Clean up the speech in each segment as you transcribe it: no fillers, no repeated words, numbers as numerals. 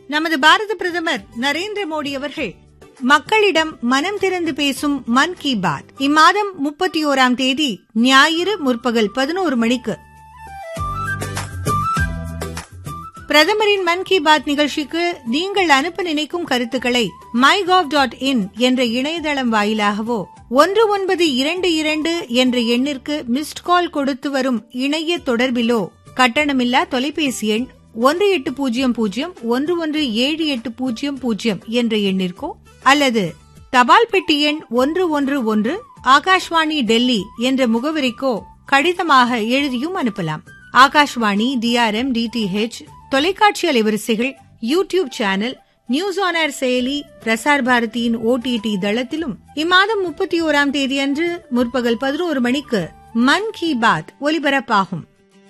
நமது பாரத பிரதமர் நரேந்திர மோடி அவர்கள் மக்களிடம் மனம் திறந்து பேசும் மன் கி பாத் இம்மாதம் 31ஆம் தேதி ஞாயிறு முற்பகல் 11 மணிக்கு பிரதமரின் மன் கி பாத் நிகழ்ச்சிக்கு நீங்கள் அனுப்ப நினைக்கும் கருத்துக்களை mygov.in என்ற இணையதளம் வாயிலாகவோ 1922 என்ற எண்ணிற்கு மிஸ்ட் கால் கொடுத்து வரும் இணைய தொடர்பிலோ கட்டணமில்லா தொலைபேசி எண் 1800-117800 என்ற எண்ணிற்கோ அல்லது தபால் பெட்டி எண் 111 ஆகாஷ்வாணி டெல்லி என்ற முகவரிக்கோ கடிதமாக எழுதியும் அனுப்பலாம். ஆகாஷ்வாணி, DRM, DTH தொலைக்காட்சி அலைவரிசைகள், YouTube channel, news on air செயலி, பிரசார் பாரதியின் OTT தளத்திலும் இம்மாதம் 31ஆம் தேதி அன்று முற்பகல் 11 மணிக்கு மன் கி பாத் ஒலிபரப்பாகும்.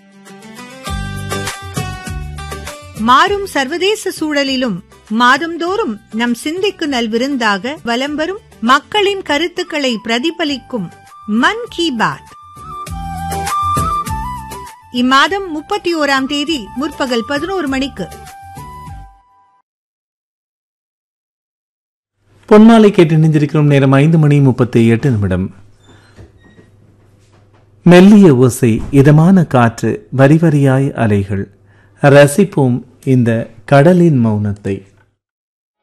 மாறும் சர்வதேச சூழலிலும் மாதந்தோறும் நம் சிந்திக்கு நல்விருந்தாக வலம் வரும் மக்களின் கருத்துக்களை பிரதிபலிக்கும் மன் கி பாத் இம்மாதம் 31ஆம் தேதி முற்பகல் 11 மணிக்கு. பொன்மாலை கேட்டு நினைஞ்சிருக்கிறோம். நேரம் 5:38. மெல்லிய ஓசை, இதமான காற்று, வரி வரியாய் அலைகள். ரசிப்போம் இந்த கடலின் மௌனத்தை.